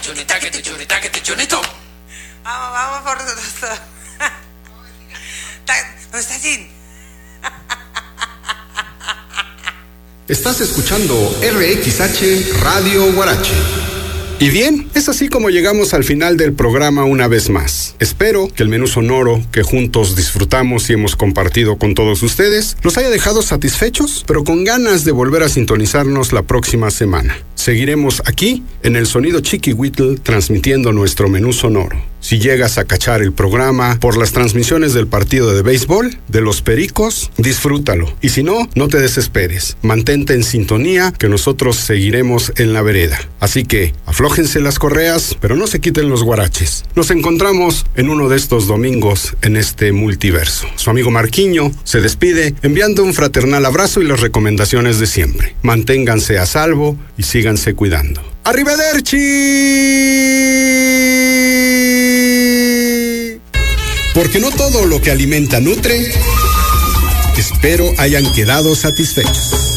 Vamos por... ¿No está así? Estás escuchando RXH Radio Guarache. Y bien, es así como llegamos al final del programa una vez más. Espero que el menú sonoro que juntos disfrutamos y hemos compartido con todos ustedes los haya dejado satisfechos, pero con ganas de volver a sintonizarnos la próxima semana. Seguiremos aquí en el Sonido Chiquihuitl transmitiendo nuestro menú sonoro. Si llegas a cachar el programa por las transmisiones del partido de béisbol, de los Pericos, disfrútalo. Y si no, no te desesperes. Mantente en sintonía que nosotros seguiremos en la vereda. Así que aflójense las correas, pero no se quiten los guaraches. Nos encontramos en uno de estos domingos en este multiverso. Su amigo Marquiño se despide enviando un fraternal abrazo y las recomendaciones de siempre. Manténganse a salvo y síganse cuidando. ¡Arrivederci! Porque no todo lo que alimenta nutre. Espero hayan quedado satisfechos.